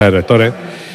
de rectores,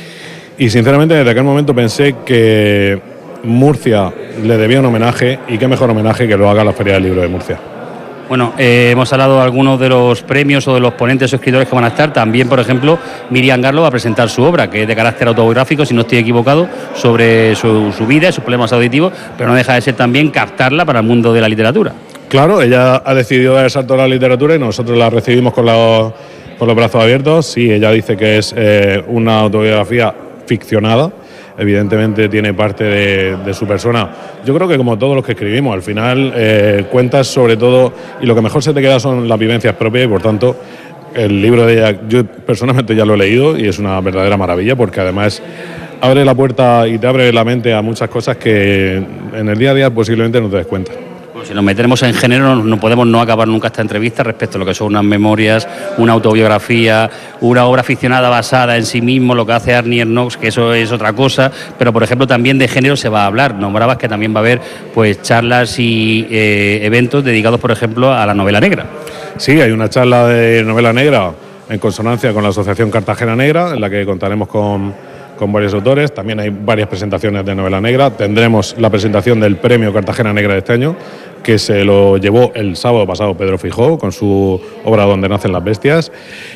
y sinceramente desde aquel momento pensé que Murcia le debía un homenaje, y qué mejor homenaje que lo haga la Feria del Libro de Murcia. Bueno, hemos hablado de algunos de los premios o de los ponentes o escritores que van a estar. También, por ejemplo, Miriam Garlo va a presentar su obra, que es de carácter autobiográfico, si no estoy equivocado, sobre su vida y sus problemas auditivos, pero no deja de ser también captarla para el mundo de la literatura. Claro, ella ha decidido dar el salto a la literatura y nosotros la recibimos con los brazos abiertos. Sí, ella dice que es una autobiografía ficcionada. Evidentemente tiene parte de su persona. Yo creo que como todos los que escribimos, al final cuentas sobre todo, y lo que mejor se te queda son las vivencias propias, y por tanto el libro de ella, yo personalmente ya lo he leído y es una verdadera maravilla, porque además abre la puerta y te abre la mente a muchas cosas que en el día a día posiblemente no te des cuenta. Si nos metemos en género, no podemos no acabar nunca esta entrevista respecto a lo que son unas memorias, una autobiografía, una obra ficcionada basada en sí mismo, lo que hace Ernie Ernaux, que eso es otra cosa, pero por ejemplo también de género se va a hablar. Nombrabas que también va a haber pues charlas y eventos dedicados, por ejemplo, a la novela negra. Sí, hay una charla de novela negra en consonancia con la Asociación Cartagena Negra, en la que contaremos con varios autores. También hay varias presentaciones de novela negra. Tendremos la presentación del premio Cartagena Negra de este año, que se lo llevó el sábado pasado Pedro Feijóo con su obra Donde nacen las bestias.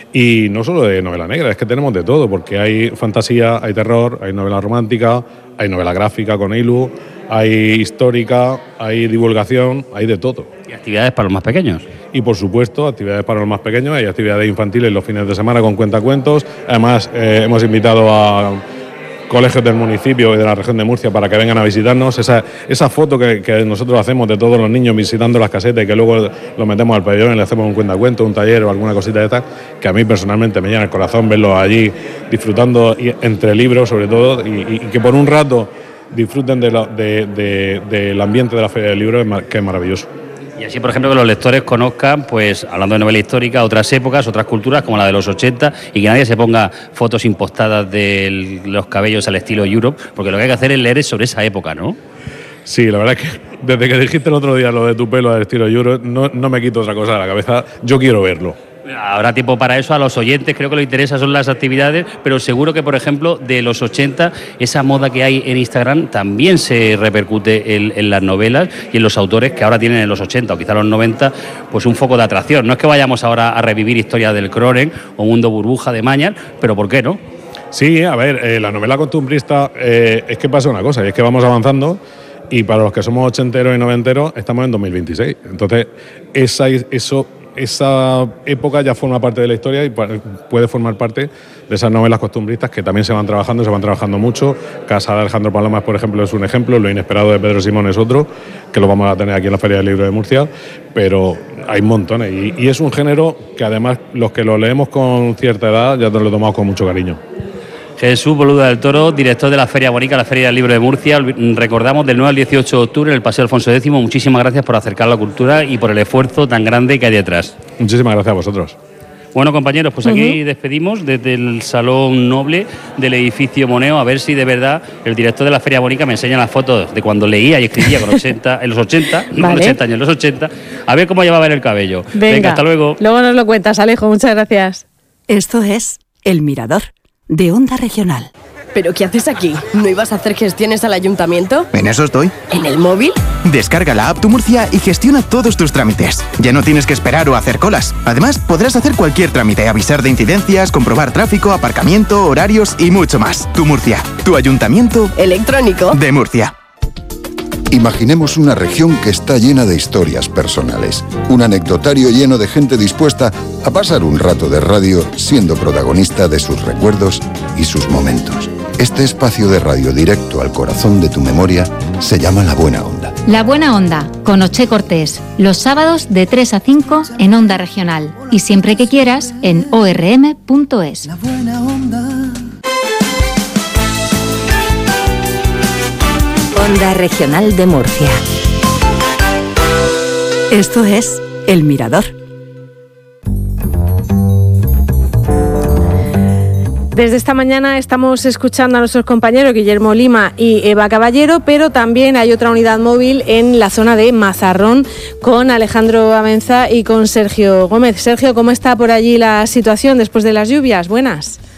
Y no solo de novela negra, es que tenemos de todo, porque hay fantasía, hay terror, hay novela romántica, hay novela gráfica con Ilu, hay histórica, hay divulgación, hay de todo. Y actividades para los más pequeños. Y por supuesto, actividades para los más pequeños, hay actividades infantiles los fines de semana con cuentacuentos. Además, hemos invitado a colegios del municipio y de la región de Murcia para que vengan a visitarnos. Esa foto que nosotros hacemos de todos los niños visitando las casetas y que luego lo metemos al pabellón y le hacemos un cuentacuentos, un taller o alguna cosita de estas, que a mí personalmente me llena el corazón verlos allí disfrutando entre libros sobre todo, y que por un rato disfruten del ambiente de la Feria del Libro, que es maravilloso. Y así, por ejemplo, que los lectores conozcan, pues, hablando de novela histórica, otras épocas, otras culturas, como la de los 80, y que nadie se ponga fotos impostadas de los cabellos al estilo Europe, porque lo que hay que hacer es leer sobre esa época, ¿no? Sí, la verdad es que desde que dijiste el otro día lo de tu pelo al estilo Europe, no me quito otra cosa de la cabeza, yo quiero verlo. Habrá tiempo para eso. A los oyentes creo que lo interesa son las actividades, pero seguro que, por ejemplo, de los 80, esa moda que hay en Instagram también se repercute en las novelas y en los autores que ahora tienen en los 80 o quizá los 90 pues un foco de atracción. No es que vayamos ahora a revivir historias del Cronen o Mundo Burbuja de Mañar, pero ¿por qué no? Sí, a ver, la novela costumbrista, es que pasa una cosa, y es que vamos avanzando, y para los que somos ochenteros y noventeros estamos en 2026. Entonces, esa época ya forma parte de la historia y puede formar parte de esas novelas costumbristas que también se van trabajando mucho. Casa de Alejandro Palomas, por ejemplo, es un ejemplo, Lo inesperado de Pedro Simón es otro, que lo vamos a tener aquí en la Feria del Libro de Murcia, pero hay montones, y es un género que además los que lo leemos con cierta edad ya nos lo tomamos con mucho cariño. Jesús Boluda del Toro, director de la Feria Bonica, la Feria del Libro de Murcia. Recordamos del 9 al 18 de octubre en el Paseo Alfonso X. Muchísimas gracias por acercar la cultura y por el esfuerzo tan grande que hay detrás. Muchísimas gracias a vosotros. Bueno, compañeros, pues aquí despedimos desde el Salón Noble del edificio Moneo, a ver si de verdad el director de la Feria Bonica me enseña las fotos de cuando leía y escribía con 80, en los 80, no con 80 años, en los 80, a ver cómo llevaba el cabello. Venga, hasta luego. Luego nos lo cuentas, Alejo, muchas gracias. Esto es El Mirador, de Onda Regional. ¿Pero qué haces aquí? ¿No ibas a hacer gestiones al ayuntamiento? En eso estoy. ¿En el móvil? Descarga la app Tu Murcia y gestiona todos tus trámites. Ya no tienes que esperar o hacer colas. Además, podrás hacer cualquier trámite, avisar de incidencias, comprobar tráfico, aparcamiento, horarios y mucho más. Tu Murcia, tu ayuntamiento electrónico de Murcia. Imaginemos una región que está llena de historias personales. Un anecdotario lleno de gente dispuesta a pasar un rato de radio siendo protagonista de sus recuerdos y sus momentos. Este espacio de radio directo al corazón de tu memoria se llama La Buena Onda. La Buena Onda, con Oche Cortés, los sábados de 3 a 5 en Onda Regional y siempre que quieras en orm.es. La Buena Onda. Onda Regional de Murcia. Esto es El Mirador. Desde esta mañana estamos escuchando a nuestros compañeros Guillermo Lima y Eva Caballero, pero también hay otra unidad móvil en la zona de Mazarrón con Alejandro Amenza y con Sergio Gómez. Sergio, ¿cómo está por allí la situación después de las lluvias? Buenas.